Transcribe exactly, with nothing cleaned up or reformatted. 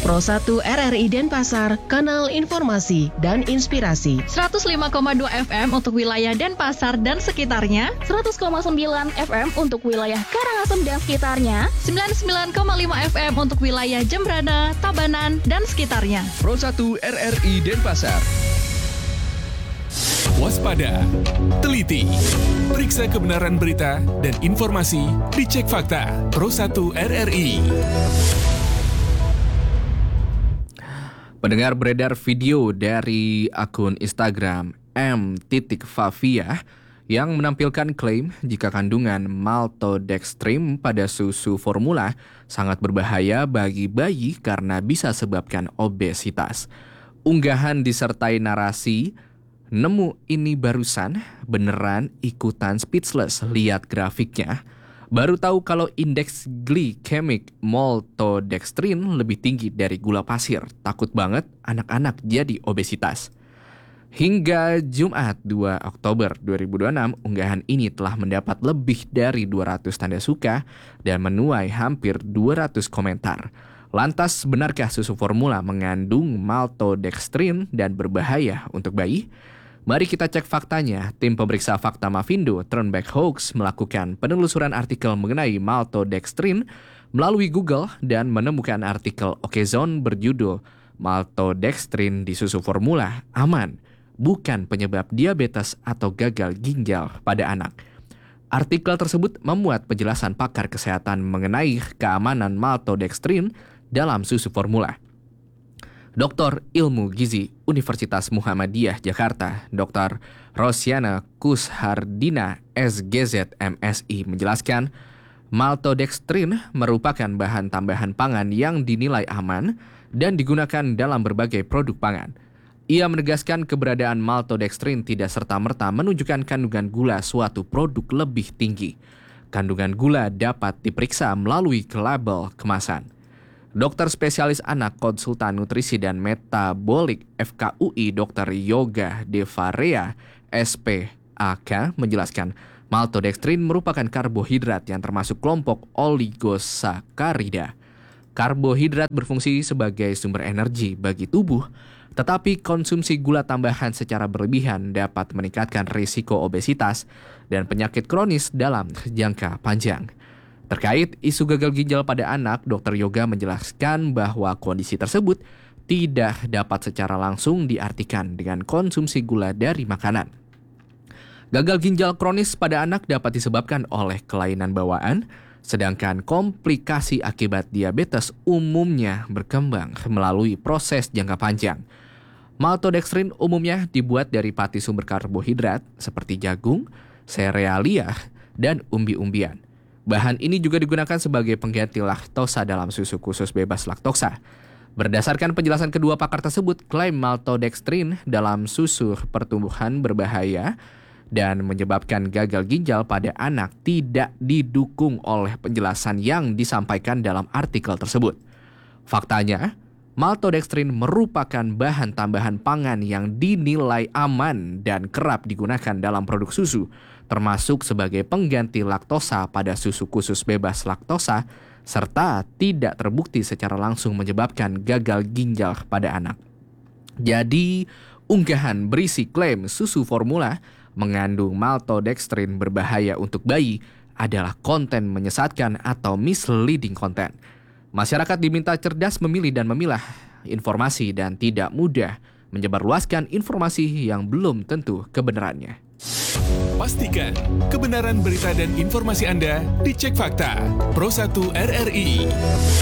Pro satu R R I Denpasar, kanal informasi dan inspirasi. seratus lima koma dua F M untuk wilayah Denpasar dan sekitarnya, seratus koma sembilan F M untuk wilayah Karangasem dan sekitarnya, sembilan puluh sembilan koma lima F M untuk wilayah Jembrana, Tabanan, dan sekitarnya. Pro satu R R I Denpasar. Waspada, teliti, periksa kebenaran berita dan informasi, dicek fakta. Pro satu R R I. Pendengar, beredar video dari akun Instagram M Favia yang menampilkan klaim jika kandungan maltodextrin pada susu formula sangat berbahaya bagi bayi karena bisa sebabkan obesitas. Unggahan disertai narasi, "Nemu ini barusan, beneran ikutan speechless, lihat grafiknya. Baru tahu kalau indeks glikemik maltodextrin lebih tinggi dari gula pasir. Takut banget anak-anak jadi obesitas." Hingga Jumat dua Oktober dua ribu dua puluh enam, unggahan ini telah mendapat lebih dari dua ratus tanda suka dan menuai hampir dua ratus komentar. Lantas, benarkah susu formula mengandung maltodextrin dan berbahaya untuk bayi? Mari kita cek faktanya. Tim pemeriksa fakta Mavindo Turnback Hoax melakukan penelusuran artikel mengenai maltodextrin melalui Google dan menemukan artikel Okezone berjudul "Maltodextrin di susu formula aman, bukan penyebab diabetes atau gagal ginjal pada anak." Artikel tersebut memuat penjelasan pakar kesehatan mengenai keamanan maltodextrin dalam susu formula. Doktor Ilmu Gizi Universitas Muhammadiyah Jakarta, Doktor Rosiana Kushardina S G Z M Si menjelaskan, maltodextrin merupakan bahan tambahan pangan yang dinilai aman dan digunakan dalam berbagai produk pangan. Ia menegaskan keberadaan maltodextrin tidak serta-merta menunjukkan kandungan gula suatu produk lebih tinggi. Kandungan gula dapat diperiksa melalui label kemasan. Dokter spesialis anak konsultan nutrisi dan metabolik F K U I Dokter Yoga Devarea S P A K menjelaskan, maltodextrin merupakan karbohidrat yang termasuk kelompok oligosakarida. Karbohidrat berfungsi sebagai sumber energi bagi tubuh, tetapi konsumsi gula tambahan secara berlebihan dapat meningkatkan risiko obesitas dan penyakit kronis dalam jangka panjang. Terkait isu gagal ginjal pada anak, Dokter Yoga menjelaskan bahwa kondisi tersebut tidak dapat secara langsung diartikan dengan konsumsi gula dari makanan. Gagal ginjal kronis pada anak dapat disebabkan oleh kelainan bawaan, sedangkan komplikasi akibat diabetes umumnya berkembang melalui proses jangka panjang. Maltodextrin umumnya dibuat dari pati sumber karbohidrat seperti jagung, serealia, dan umbi-umbian. Bahan ini juga digunakan sebagai pengganti laktosa dalam susu khusus bebas laktosa. Berdasarkan penjelasan kedua pakar tersebut, klaim maltodextrin dalam susu pertumbuhan berbahaya dan menyebabkan gagal ginjal pada anak tidak didukung oleh penjelasan yang disampaikan dalam artikel tersebut. Faktanya, maltodextrin merupakan bahan tambahan pangan yang dinilai aman dan kerap digunakan dalam produk susu, termasuk sebagai pengganti laktosa pada susu khusus bebas laktosa, serta tidak terbukti secara langsung menyebabkan gagal ginjal pada anak. Jadi, unggahan berisi klaim susu formula mengandung maltodextrin berbahaya untuk bayi adalah konten menyesatkan atau misleading content. Masyarakat diminta cerdas memilih dan memilah informasi dan tidak mudah menyebarluaskan informasi yang belum tentu kebenarannya. Pastikan kebenaran berita dan informasi Anda dicek fakta. Pro satu R R I.